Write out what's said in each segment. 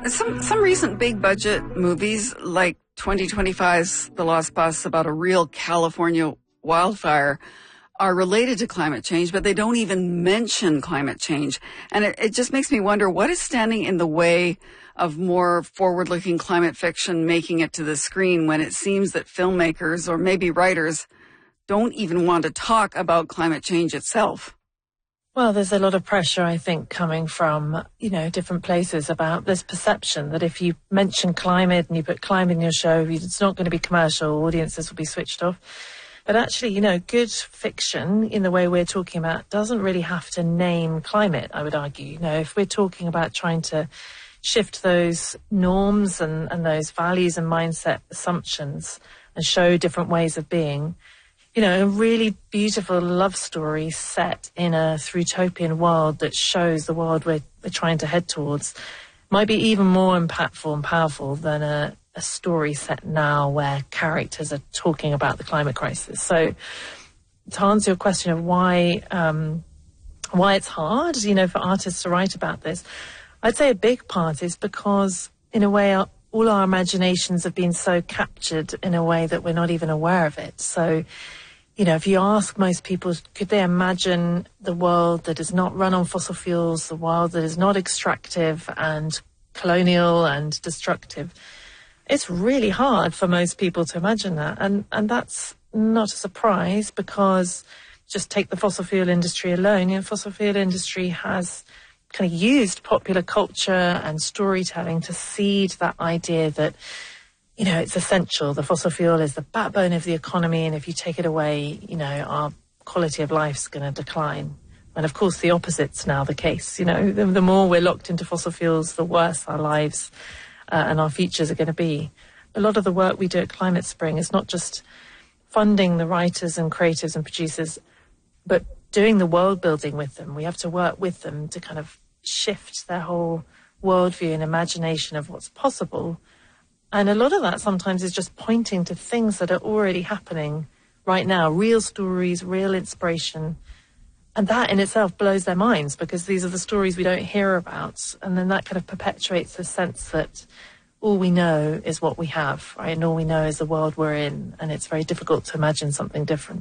Some recent big budget movies like 2025's The Lost Bus about a real California wildfire are related to climate change, but they don't even mention climate change. And it just makes me wonder what is standing in the way of more forward-looking climate fiction making it to the screen when it seems that filmmakers or maybe writers don't even want to talk about climate change itself. Well, there's a lot of pressure, I think, coming from, different places about this perception that if you mention climate and you put climate in your show, it's not going to be commercial, audiences will be switched off. But actually, good fiction in the way we're talking about doesn't really have to name climate, I would argue. If we're talking about trying to shift those norms and those values and mindset assumptions and show different ways of being, a really beautiful love story set in a utopian world that shows the world we're trying to head towards might be even more impactful and powerful than a story set now where characters are talking about the climate crisis. So to answer your question of why it's hard, for artists to write about this, I'd say a big part is because, in a way, all our imaginations have been so captured in a way that we're not even aware of it. So, if you ask most people, could they imagine the world that is not run on fossil fuels, the world that is not extractive and colonial and destructive, it's really hard for most people to imagine that. And that's not a surprise because just take the fossil fuel industry alone. Fossil fuel industry has kind of used popular culture and storytelling to seed that idea that, it's essential. The fossil fuel is the backbone of the economy, and if you take it away, our quality of life is going to decline. And of course, the opposite's now the case. The more we're locked into fossil fuels, the worse our lives and our futures are going to be. A lot of the work we do at Climate Spring is not just funding the writers and creatives and producers, but doing the world building with them. We have to work with them to kind of shift their whole worldview and imagination of what's possible. And a lot of that sometimes is just pointing to things that are already happening right now, real stories, real inspiration. And that in itself blows their minds because these are the stories we don't hear about. And then that kind of perpetuates the sense that all we know is what we have, right? And all we know is the world we're in. And it's very difficult to imagine something different.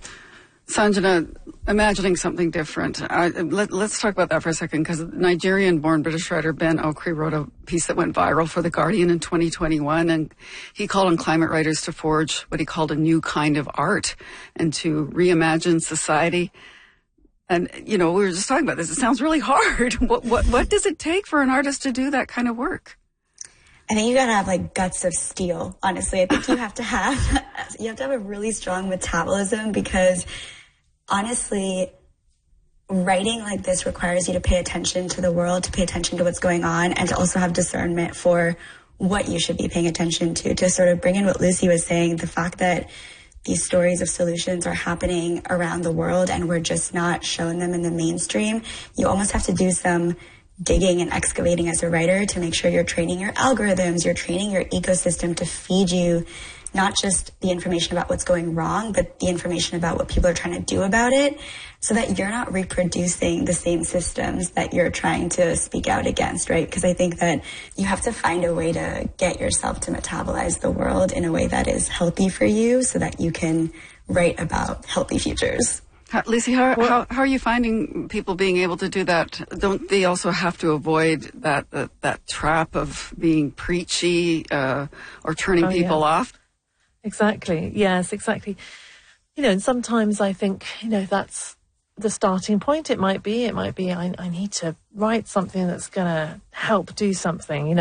Sanjana, imagining something different. Let's talk about that for a second, because Nigerian-born British writer Ben Okri wrote a piece that went viral for The Guardian in 2021, and he called on climate writers to forge what he called a new kind of art and to reimagine society. And, we were just talking about this. It sounds really hard. What does it take for an artist to do that kind of work? I think you gotta have guts of steel. Honestly, I think you have to have a really strong metabolism because honestly, writing like this requires you to pay attention to the world, to pay attention to what's going on, and to also have discernment for what you should be paying attention to. To sort of bring in what Lucy was saying, the fact that these stories of solutions are happening around the world and we're just not showing them in the mainstream, you almost have to do some digging and excavating as a writer to make sure you're training your algorithms, you're training your ecosystem to feed you not just the information about what's going wrong, but the information about what people are trying to do about it so that you're not reproducing the same systems that you're trying to speak out against, right? Because I think that you have to find a way to get yourself to metabolize the world in a way that is healthy for you so that you can write about healthy futures. Lucy, how are you finding people being able to do that? Don't they also have to avoid that trap of being preachy or turning people off? Exactly. Yes, exactly. And sometimes I think, that's the starting point. It might be I need to write something that's going to help do something,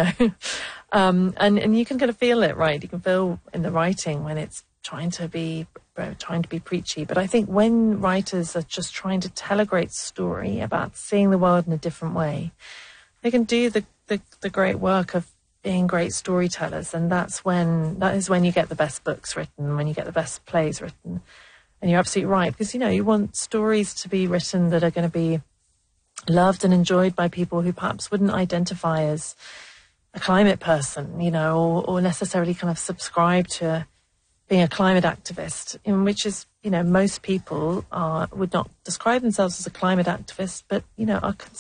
and you can kind of feel it, right? You can feel in the writing when it's trying to be preachy. But I think when writers are just trying to tell a great story about seeing the world in a different way, they can do the great work of being great storytellers. And that is when you get the best books written, when you get the best plays written. And you're absolutely right, because, you want stories to be written that are going to be loved and enjoyed by people who perhaps wouldn't identify as a climate person, or necessarily kind of subscribe to being a climate activist, in which is, most people would not describe themselves as a climate activist, but, are